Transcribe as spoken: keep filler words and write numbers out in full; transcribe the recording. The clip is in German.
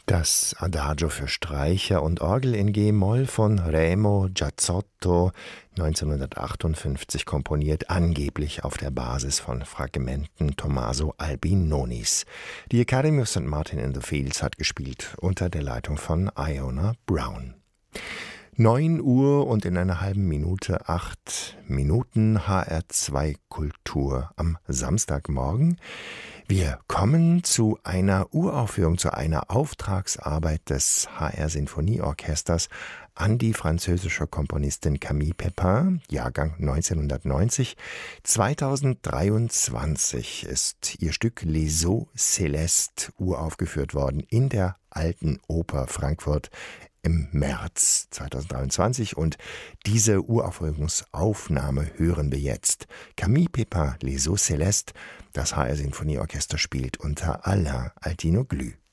Das Adagio für Streicher und Orgel in G-Moll von Remo Giazzotto, neunzehnhundertachtundfünfzig komponiert, angeblich auf der Basis von Fragmenten Tommaso Albinonis. Die Academy of Saint Martin in the Fields hat gespielt unter der Leitung von Iona Brown. Neun Uhr und in einer halben Minute acht Minuten H R zwei Kultur am Samstagmorgen. Wir kommen zu einer Uraufführung, zu einer Auftragsarbeit des H R Sinfonieorchesters an die französische Komponistin Camille Pépin, Jahrgang neunzehnhundertneunzig. zweitausenddreiundzwanzig ist ihr Stück Les Eaux Célestes uraufgeführt worden in der Alten Oper Frankfurt im März zweitausenddreiundzwanzig, und diese Uraufführungsaufnahme hören wir jetzt. Camille Pépin, Les Eaux Célestes, das H R Sinfonieorchester spielt unter Alain Altinoglou.